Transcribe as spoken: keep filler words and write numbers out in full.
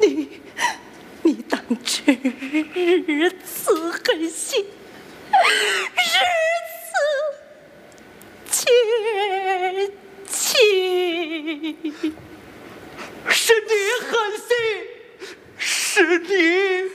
你你当知如此狠心，如此绝情。 是你狠心，是你